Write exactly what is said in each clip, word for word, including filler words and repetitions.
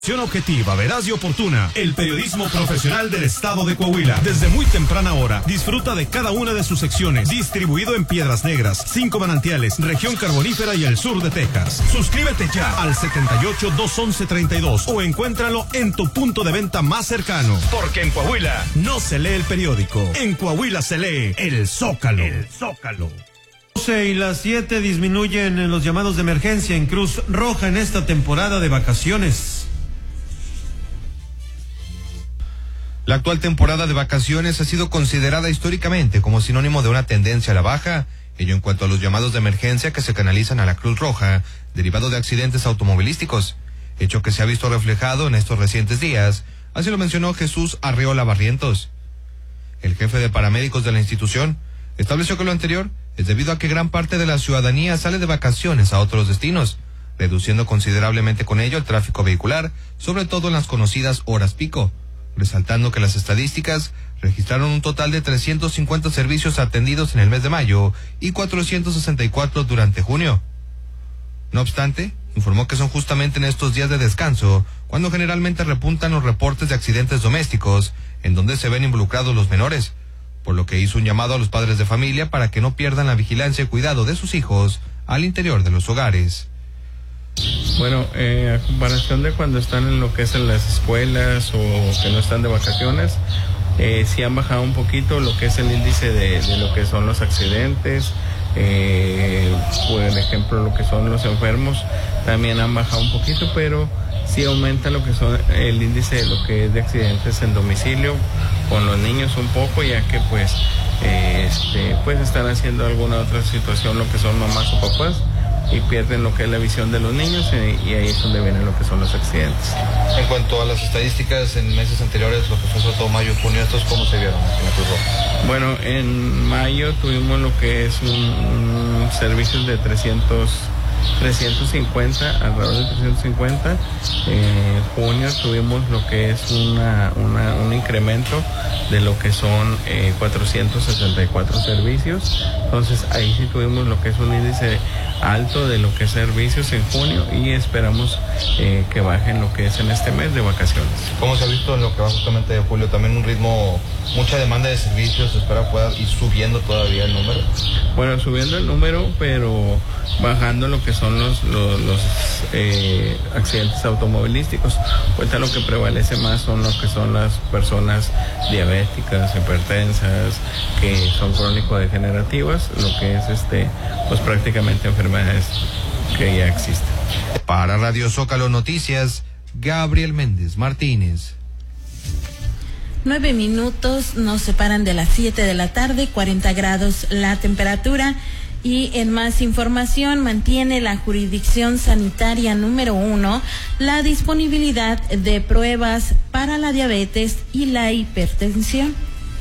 Objetiva, veraz y oportuna. El periodismo profesional del estado de Coahuila. Desde muy temprana hora, disfruta de cada una de sus secciones. Distribuido en Piedras Negras, Cinco Manantiales, Región Carbonífera y el sur de Texas. Suscríbete ya al setenta y ocho, doscientos once, treinta y dos o encuéntralo en tu punto de venta más cercano. Porque en Coahuila no se lee el periódico. En Coahuila se lee el Zócalo. El Zócalo. doce y las siete disminuyen los llamados de emergencia en Cruz Roja en esta temporada de vacaciones. La actual temporada de vacaciones ha sido considerada históricamente como sinónimo de una tendencia a la baja, ello en cuanto a los llamados de emergencia que se canalizan a la Cruz Roja, derivado de accidentes automovilísticos, hecho que se ha visto reflejado en estos recientes días, así lo mencionó Jesús Arreola Barrientos. El jefe de paramédicos de la institución estableció que lo anterior es debido a que gran parte de la ciudadanía sale de vacaciones a otros destinos, reduciendo considerablemente con ello el tráfico vehicular, sobre todo en las conocidas horas pico, resaltando que las estadísticas registraron un total de trescientos cincuenta servicios atendidos en el mes de mayo y cuatrocientos sesenta y cuatro durante junio. No obstante, informó que son justamente en estos días de descanso cuando generalmente repuntan los reportes de accidentes domésticos en donde se ven involucrados los menores, por lo que hizo un llamado a los padres de familia para que no pierdan la vigilancia y cuidado de sus hijos al interior de los hogares. Bueno, eh, a comparación de cuando están en lo que es en las escuelas o que no están de vacaciones, eh, sí han bajado un poquito lo que es el índice de, de lo que son los accidentes, eh, por ejemplo lo que son los enfermos, también han bajado un poquito, pero sí aumenta lo que son el índice de lo que es de accidentes en domicilio con los niños un poco, ya que pues, eh, este, pues están haciendo alguna otra situación lo que son mamás o papás, y pierden lo que es la visión de los niños y, y ahí es donde vienen lo que son los accidentes. En cuanto a las estadísticas en meses anteriores, lo que fue sobre todo mayo y junio, ¿estos cómo se vieron en la Cruz Roja? Bueno, en mayo tuvimos lo que es un, un servicios de trescientos, trescientos cincuenta, alrededor de trescientos cincuenta. En junio tuvimos lo que es una, una un incremento de lo que son eh, cuatrocientos sesenta y cuatro servicios. Entonces ahí sí tuvimos lo que es un índice alto de lo que es servicios en junio y esperamos eh, que bajen lo que es en este mes de vacaciones. ¿Cómo se ha visto en lo que va justamente de julio? También un ritmo, mucha demanda de servicios, se espera pueda ir subiendo todavía el número. Bueno, subiendo el número, pero bajando lo que son los, los, los eh, accidentes automovilísticos. Ahorita lo que prevalece más son lo que son las personas diabéticas, hipertensas, que son crónico-degenerativas, lo que es este, pues prácticamente enfermedades que ya existen. Para Radio Zócalo Noticias, Gabriel Méndez Martínez. Nueve minutos nos separan de las siete de la tarde, cuarenta grados la temperatura. Y en más información, mantiene la jurisdicción sanitaria número uno la disponibilidad de pruebas para la diabetes y la hipertensión.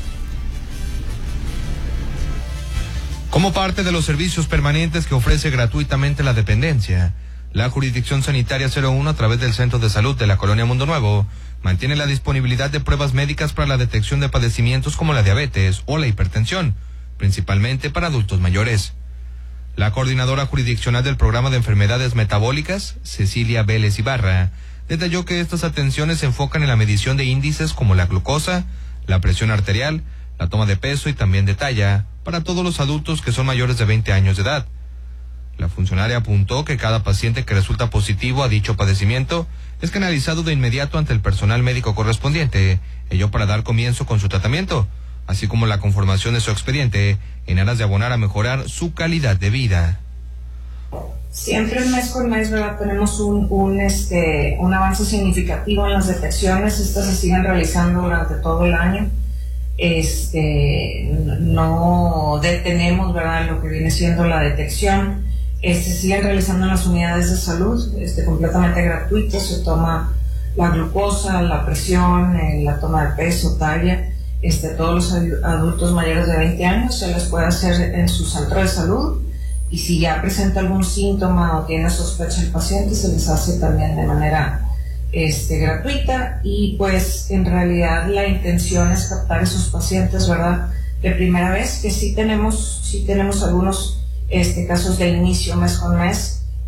Como parte de los servicios permanentes que ofrece gratuitamente la dependencia, la Jurisdicción Sanitaria cero uno, a través del Centro de Salud de la Colonia Mundo Nuevo, mantiene la disponibilidad de pruebas médicas para la detección de padecimientos como la diabetes o la hipertensión, principalmente para adultos mayores. La coordinadora jurisdiccional del Programa de Enfermedades Metabólicas, Cecilia Vélez Ibarra, detalló que estas atenciones se enfocan en la medición de índices como la glucosa, la presión arterial, la toma de peso y también de talla, para todos los adultos que son mayores de veinte años de edad. La funcionaria apuntó que cada paciente que resulta positivo a dicho padecimiento es canalizado de inmediato ante el personal médico correspondiente, ello para dar comienzo con su tratamiento, así como la conformación de su expediente, en aras de abonar a mejorar su calidad de vida. Siempre mes con mes, ¿verdad? Tenemos un, un, este, un avance significativo en las detecciones. Estas se siguen realizando durante todo el año. Este, no detenemos, ¿verdad?, lo que viene siendo la detección. Este, siguen realizando en las unidades de salud, este, completamente gratuitas. Se toma la glucosa, la presión, eh, la toma de peso, talla. Este, todos los adultos mayores de veinte años se les puede hacer en su centro de salud, y si ya presenta algún síntoma o tiene sospecha el paciente, se les hace también de manera este, gratuita. Y pues en realidad la intención es captar esos pacientes, ¿verdad?, de primera vez, que sí tenemos, sí tenemos algunos este, casos de inicio mes con mes,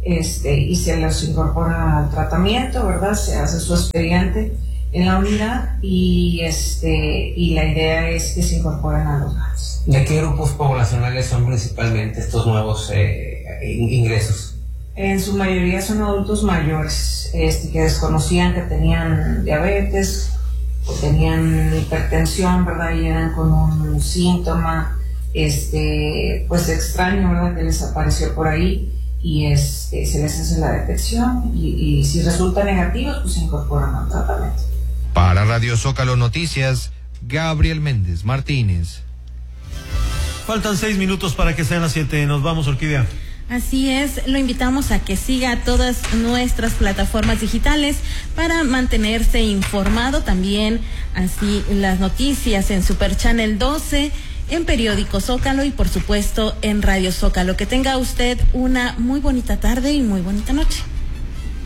este, y se los incorpora al tratamiento, ¿verdad? Se hace su expediente en la unidad y, este, y la idea es que se incorporen a los gatos. ¿De qué grupos poblacionales son principalmente estos nuevos eh, ingresos? En su mayoría son adultos mayores, este, que desconocían que tenían diabetes o tenían hipertensión, ¿verdad? Y llegan con un síntoma, este, pues extraño, ¿verdad? Que les apareció por ahí y este, se les hace la detección y, y si resulta negativo, pues se incorporan al tratamiento. Para Radio Zócalo Noticias, Gabriel Méndez Martínez. Faltan seis minutos para que sean las siete. Nos vamos, Orquídea. Así es, lo invitamos a que siga todas nuestras plataformas digitales para mantenerse informado, también así las noticias en Super Channel doce, en Periódico Zócalo y por supuesto en Radio Zócalo. Que tenga usted una muy bonita tarde y muy bonita noche.